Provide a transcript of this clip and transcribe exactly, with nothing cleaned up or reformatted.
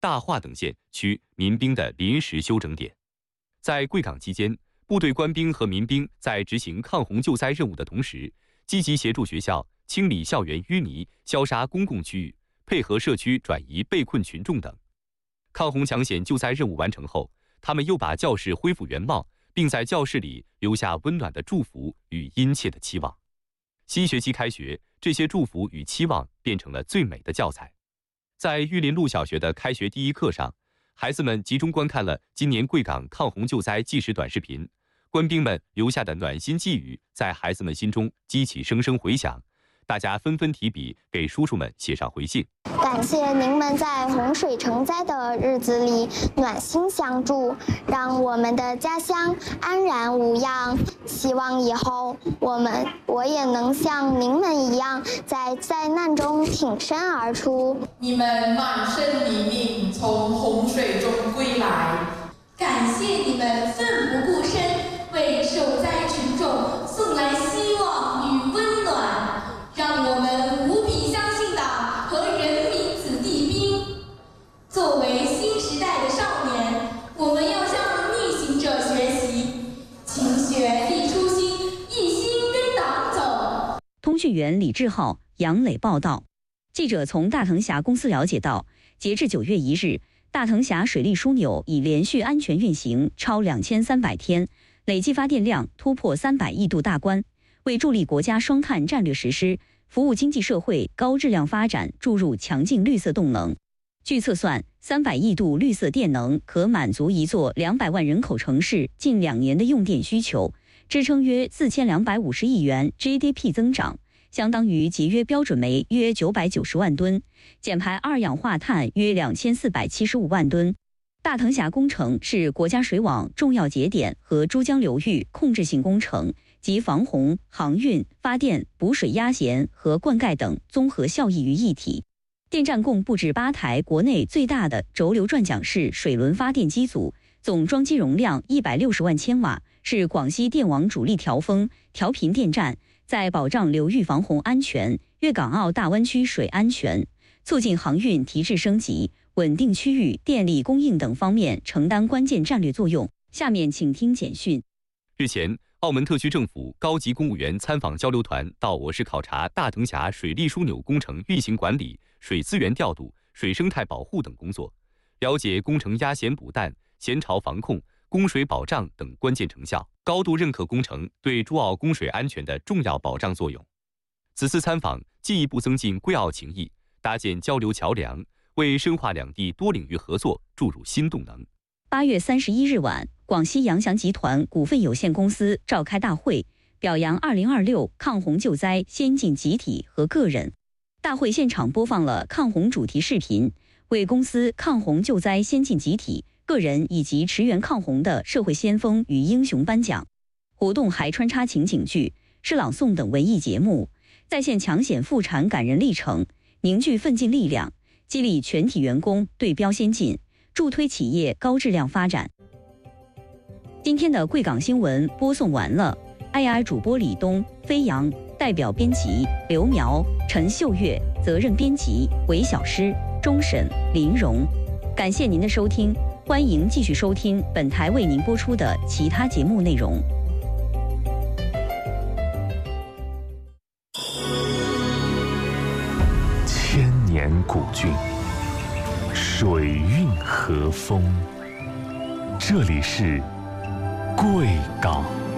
大化等县区民兵的临时休整点。在贵港期间，部队官兵和民兵在执行抗洪救灾任务的同时，积极协助学校清理校园淤泥、消杀公共区域，配合社区转移被困群众等。抗洪抢险救灾任务完成后，他们又把教室恢复原貌，并在教室里留下温暖的祝福与殷切的期望。新学期开学，这些祝福与期望变成了最美的教材。在玉林路小学的开学第一课上，孩子们集中观看了今年贵港抗洪救灾纪实短视频，官兵们留下的暖心寄语在孩子们心中激起声声回响。大家纷纷提笔给叔叔们写上回信， 感谢您们在洪水成灾的日子里暖心相助，让我们的家乡安然无恙。希望以后我们我也能像您们一样，在灾难中挺身而出。 你们满身泥泞从洪水中归来， 感谢你们奋不顾身，为受灾群众送来希望与温暖。让我们无比相信党和人民子弟兵。作为新时代的少年，我们要向逆行者学习，勤学立初心，一心跟党走。 通讯员李志浩、杨磊报道。记者从大藤峡公司了解到，截至九月一日，大藤峡水利枢纽已连续安全运行超两千三百天，累计发电量突破三百亿度大关，为助力国家双碳战略实施、服务经济社会高质量发展注入强劲绿色动能。据测算，三百亿度绿色电能可满足一座两百万人口城市近两年的用电需求，支撑约四千两百五十亿元 G D P 增长，相当于节约标准煤约九百九十万吨，减排二氧化碳约两千四百七十五万吨。大藤峡工程是国家水网重要节点和珠江流域控制性工程，集防洪、航运、发电、补水压咸和灌溉等综合效益于一体。电站共布置八台国内最大的轴流转桨式水轮发电机组，总装机容量一百六十万千瓦，是广西电网主力调峰、调频电站，在保障流域防洪安全、粤港澳大湾区水安全、促进航运提质升级、稳定区域电力供应等方面承担关键战略作用。下面请听简讯。 日前，澳门特区政府高级公务员参访交流团到我市考察大藤峡水利枢纽工程运行管理、水资源调度、水生态保护等工作，了解工程压咸补氮、咸潮防控、供水保障等关键成效，高度认可工程对珠澳供水安全的重要保障作用。此次参访进一步增进贵澳情谊，搭建交流桥梁，为深化两地多领域合作注入新动能。 八月三十一日晚，广西扬翔集团股份有限公司召开大会，表扬二零二六抗洪救灾先进集体和个人。大会现场播放了抗洪主题视频，为公司抗洪救灾先进集体、个人以及驰援抗洪的社会先锋与英雄颁奖。活动还穿插情景剧、诗朗诵等文艺节目，再现抢险复产感人历程，凝聚奋进力量，激励全体员工对标先进，助推企业高质量发展。今天的贵港新闻播送完了，I R 主播李东、飞扬，代表编辑刘苗、陈秀月，责任编辑韦小诗、钟审、林荣。感谢您的收听，欢迎继续收听本台为您播出的其他节目内容。 千年古郡，水韵和风，这里是贵港。